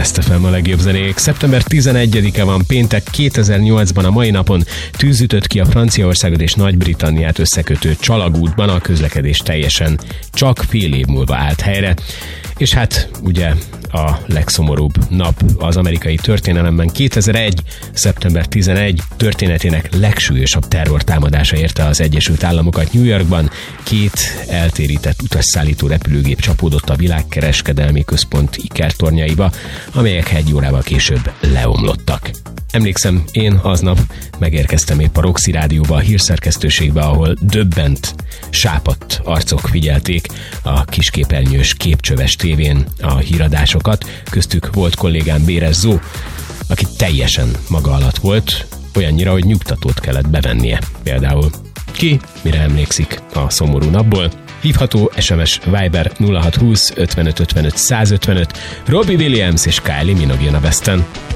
Best FM a legjobb zenék. Szeptember 11-e van, péntek, 2008-ban a mai napon tűzütött ki a Franciaországot és Nagy-Britanniát összekötő csalagútban, a közlekedés teljesen csak fél év múlva állt helyre. És hát ugye a legszomorúbb nap az amerikai történelemben 2001. szeptember 11 történetének legsúlyosabb terrortámadása érte az Egyesült Államokat New Yorkban. 2 eltérített utasszállító repülőgép csapódott a világkereskedelmi központ ikertornyaiba, amelyek egy órával később leomlottak. Emlékszem, én aznap megérkeztem épp a Roxy Rádióba, a hírszerkesztőségbe, ahol döbbent, sápadt arcok figyelték a kisképernyős képcsöves tévén a híradásokat. Köztük volt kollégám Béres Zó, aki teljesen maga alatt volt, olyannyira, hogy nyugtatót kellett bevennie. Például ki mire emlékszik a szomorú napból? Hívható SMS Viber 0620 55 55 155, Robbie Williams és Kylie Minogue jön a Besten.